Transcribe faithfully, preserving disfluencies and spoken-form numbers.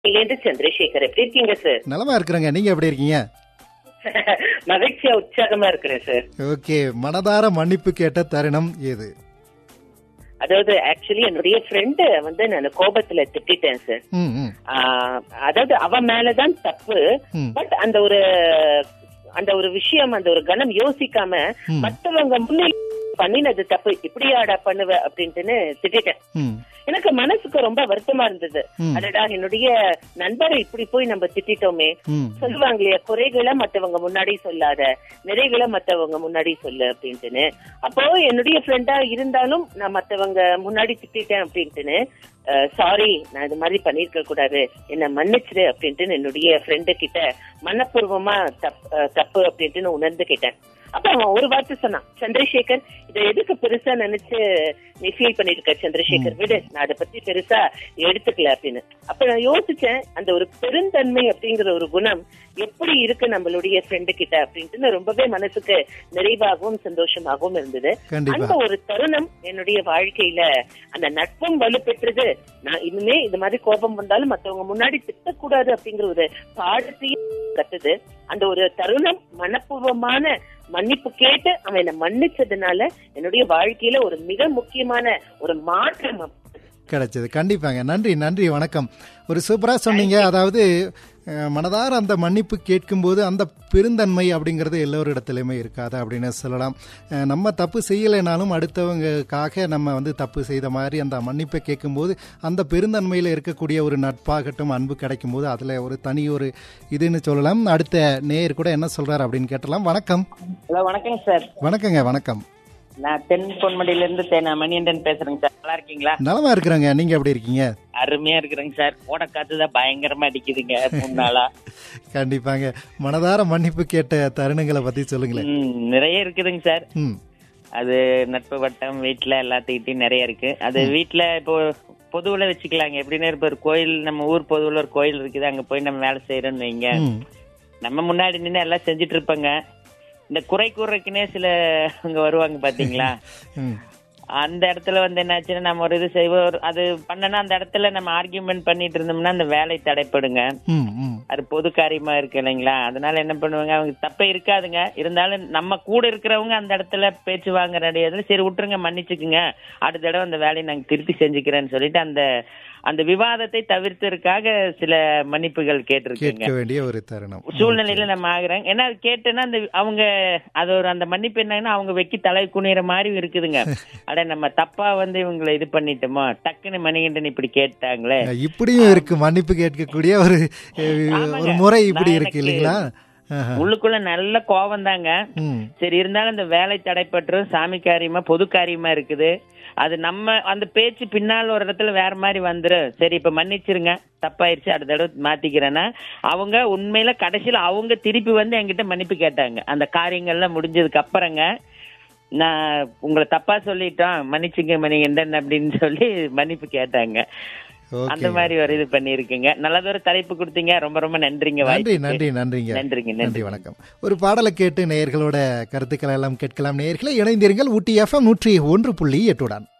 இருந்து சந்திரசேகர். எப்படி இருக்கீங்க சார்? நலமா இருக்கிறேங்க. நீங்க எப்படி இருக்கீங்க? மகிழ்ச்சியா உற்சாகமா இருக்கிறேன் சார். ஓகே, மனதார மன்னிப்பு கேட்ட தருணம் ஏது? அதாவது ஆக்சுவலி என்னுடைய ஃப்ரெண்டு வந்து நான் கோபத்துல திட்டேன் சார். அதாவது அவ மேலதான் தப்பு. பட் அந்த ஒரு அந்த ஒரு விஷயம், அந்த ஒரு கணம் யோசிக்காம மத்தவங்க முன்னாடி பண்ணினது தப்பு, இப்படியாடா பண்ணுவ அப்படின்ட்டுன்னு திட்டேன். எனக்கு மனசுக்கு ரொம்ப வருத்தமா இருந்தது. அடடா, என்னுடைய நண்பரை இப்படி போய் நம்ம திட்டோமே. சொல்லுவாங்க இல்லையா, குறைகளை மத்தவங்க முன்னாடி சொல்லாத, நிறைகளை மத்தவங்க முன்னாடி சொல்லு அப்படின்ட்டுன்னு. அப்போ என்னுடைய ஃப்ரெண்டா இருந்தாலும் நான் மத்தவங்க முன்னாடி திட்டேன் அப்படின்ட்டுன்னு, சாரி நான் இது மாதிரி பண்ணிருக்க கூடாது, என்ன மன்னிச்சிரு அப்படின்ட்டு என்னுடைய ஃப்ரெண்டு கிட்ட மனப்பூர்வமா தப்பு அப்படின்ட்டு உணர்ந்து கேட்டேன். அப்ப அவன் ஒரு வார்த்தை சொன்னான், சந்திரசேகர் இதை எதுக்கு பெருசா நினைச்சு நீ ஃபீல் பண்ணிருக்க சந்திரசேகர், விடு, நான் அதை பத்தி பெருசா எடுத்துக்கல அப்படின்னு. அப்ப நான் யோசிச்சேன், அந்த ஒரு பெருந்தன்மை அப்படிங்கிற ஒரு குணம் எப்படி இருக்கு நம்மளுடைய ஃப்ரெண்டு கிட்ட அப்படின்ட்டு ரொம்பவே மனசுக்கு நிறைவாகவும் சந்தோஷமாகவும் இருந்தது. அந்த ஒரு தருணம் என்னுடைய வாழ்க்கையில அந்த நட்பும் வலுப்பெற்றது. நான் இனிமே இது மாதிரி கோபம் வந்தாலும் மத்தவங்க முன்னாடி திட்டக்கூடாது அப்படிங்கிற ஒரு பாடத்தையும் கத்துது. அந்த ஒரு தருணம் மனப்பூர்வமான மன்னிப்பு கேட்டு அவன் என்ன மன்னிச்சதுனால என்னுடைய வாழ்க்கையில ஒரு மிக முக்கியமான ஒரு மாற்றம் கிடைச்சது. கண்டிப்பாங்க. நன்றி நன்றி வணக்கம். ஒரு சூப்பரா சொன்னீங்க. அதாவது மனதார அந்த மன்னிப்பு கேட்கும்போது அந்த பெருந்தன்மை அப்படிங்கிறது எல்லோரிடத்துலையுமே இருக்காது அப்படின்னு சொல்லலாம். நம்ம தப்பு செய்யலைனாலும் அடுத்தவங்களுக்காக நம்ம வந்து தப்பு செய்த மாதிரி அந்த மன்னிப்பை கேட்கும்போது அந்த பெருந்தன்மையில் இருக்கக்கூடிய ஒரு நட்பாகட்டும் அன்பு கிடைக்கும் போது அதில் ஒரு தனி ஒரு இதுன்னு சொல்லலாம். அடுத்த நேயர் கூட என்ன சொல்றாரு அப்படின்னு கேட்டலாம். வணக்கம். ஹலோ, வணக்கம் சார். வணக்கங்க. வணக்கம். நான் தென் பொன்மடியில இருந்து தேனா மணியண்டன் பேசுறேங்க சார். நல்லா இருக்கீங்களா? நலமா இருக்கிறேங்க. நீங்க எப்படி இருக்கீங்க? அருமையா இருக்கிறேங்க சார். ஓட காத்துதான் பயங்கரமா அடிக்குதுங்க மூணு நாளா. கண்டிப்பாங்க. மனதார மன்னிப்பு கேட்ட தருணங்களை பத்தி சொல்லுங்களேன். நிறைய இருக்குதுங்க சார். அது நட்பு வட்டம் வீட்டுல எல்லாத்துக்கிட்டையும் நிறைய இருக்கு. அது வீட்டுல இப்போ பொதுவுல வச்சுக்கலாங்க. எப்படின்னா இப்ப ஒரு கோயில், நம்ம ஊர் பொதுவுல ஒரு கோயில் இருக்குது, அங்க போய் நம்ம வேலை செய்யறோம்னு வைங்க. நம்ம முன்னாடி நின்று எல்லாம் செஞ்சுட்டு இருப்பாங்க. இந்த குறை கூறக்குன்னே சில அங்க வருவாங்க பாத்தீங்களா. அந்த இடத்துல வந்து என்னாச்சுன்னா நம்ம ஒரு இது செய்வோம், அது பண்ணனா அந்த இடத்துல நம்ம ஆர்கியூமெண்ட் பண்ணிட்டு இருந்தோம்னா அந்த வேலை தடைப்படுங்க. அது பொது காரியமா இருக்கு இல்லைங்களா. அதனால என்ன பண்ணுவாங்க, அவங்க தப்பே இருக்காதுங்க, இருந்தாலும் நம்ம கூட இருக்கிறவங்க அந்த இடத்துல பேச்சு வாங்க ரெடியாதுல, சரி விட்டுருங்க, மன்னிச்சுக்குங்க, அடுத்த தடவை அந்த வேலையை நாங்க திருத்தி செஞ்சுக்கிறேன்னு சொல்லிட்டு அந்த அந்த விவாதத்தை தவிர்த்ததற்காக சில மன்னிப்புகள் கேட்டிருக்கீங்க. வேண்டிய ஒரு தருணம் சூழ்நிலையில நம்ம ஆகுறாங்க. ஏன்னா அது கேட்டேன்னா அந்த அவங்க அது ஒரு அந்த மன்னிப்பு என்னன்னா அவங்க வெக்கி தலை குனிற மாதிரி இருக்குதுங்க. அட நம்ம தப்பா வந்து இவங்களை இது பண்ணிட்டோமோ, டக்குன்னு மணிகண்டன் இப்படி கேட்டாங்களே, இப்படியும் இருக்கு மன்னிப்பு கேட்கக்கூடிய ஒரு ஒரு முறை இப்படி இருக்கு இல்லைங்களா. உள்ளுக்குள்ள நல்ல கோபம் தாங்க. சரி, இருந்தாலும் அந்த வேலை தடைப்பட்டுரும் சாமி காரியமா பொது காரியமா இருக்குது. அது நம்ம அந்த பேச்சு பின்னால் ஒரு இடத்துல வேற மாதிரி வந்துரும். சரி இப்ப மன்னிச்சிருங்க, தப்பாயிருச்சு, அடுத்த தடவை மாத்திக்கிறேன்னா அவங்க உண்மையில கடைசியில அவங்க திருப்பி வந்து என்கிட்ட மன்னிப்பு கேட்டாங்க. அந்த காரியங்கள்லாம் முடிஞ்சதுக்கு அப்புறங்க, நான் உங்களை தப்பா சொல்லிட்டோம், மன்னிச்சுங்க மணிகண்டன் அப்படின்னு சொல்லி மன்னிப்பு கேட்டாங்க. அந்த மாதிரி ஒரு இது பண்ணிருக்கீங்க. நல்லதொரு தலைப்பு கொடுத்தீங்க. ரொம்ப ரொம்ப நன்றிங்க. நன்றி நன்றி நன்றிங்க. நன்றிங்க. நன்றி, வணக்கம். ஒரு பாடலை கேட்டு நேயர்களோட கருத்துக்களை எல்லாம் கேட்கலாம். நேயர்களை இணைந்தீர்கள் ஊட்டி எஃப்எம் நூற்றி ஒன்று புள்ளி எட்டுடன்.